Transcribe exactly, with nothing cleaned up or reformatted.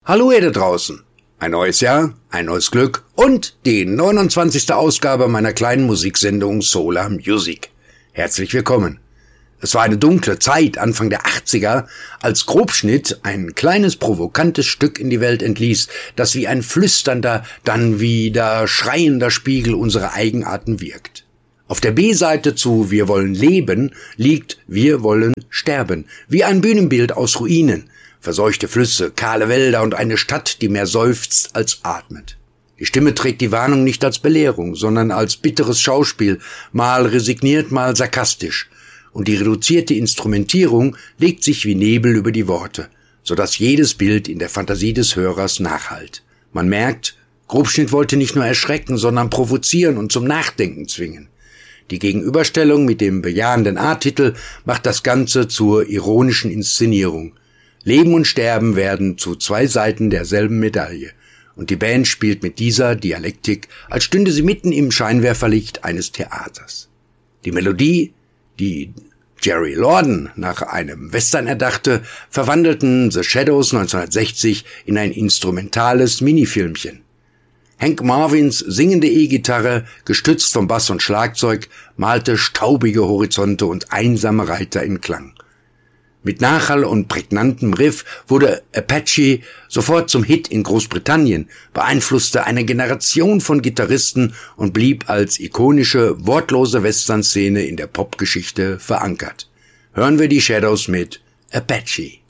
Hallo ihr da draußen. Ein neues Jahr, ein neues Glück und die neunundzwanzigste Ausgabe meiner kleinen Musiksendung Solar Music. Herzlich willkommen. Es war eine dunkle Zeit, Anfang der achtziger, als Grobschnitt ein kleines provokantes Stück in die Welt entließ, das wie ein flüsternder, dann wieder schreiender Spiegel unserer Eigenarten wirkt. Auf der B-Seite zu Wir wollen leben liegt Wir wollen sterben, wie ein Bühnenbild aus Ruinen. Verseuchte Flüsse, kahle Wälder und eine Stadt, die mehr seufzt als atmet. Die Stimme trägt die Warnung nicht als Belehrung, sondern als bitteres Schauspiel, mal resigniert, mal sarkastisch. Und die reduzierte Instrumentierung legt sich wie Nebel über die Worte, sodass jedes Bild in der Fantasie des Hörers nachhallt. Man merkt, Grobschnitt wollte nicht nur erschrecken, sondern provozieren und zum Nachdenken zwingen. Die Gegenüberstellung mit dem bejahenden A-Titel macht das Ganze zur ironischen Inszenierung. Leben und Sterben werden zu zwei Seiten derselben Medaille. Und die Band spielt mit dieser Dialektik, als stünde sie mitten im Scheinwerferlicht eines Theaters. Die Melodie, die Jerry Lorden nach einem Western erdachte, verwandelten The Shadows neunzehnhundertsechzig in ein instrumentales Minifilmchen. Hank Marvins singende E-Gitarre, gestützt vom Bass und Schlagzeug, malte staubige Horizonte und einsame Reiter in Klang. Mit Nachhall und prägnantem Riff wurde Apache sofort zum Hit in Großbritannien, beeinflusste eine Generation von Gitarristen und blieb als ikonische, wortlose Western-Szene in der Popgeschichte verankert. Hören wir die Shadows mit Apache.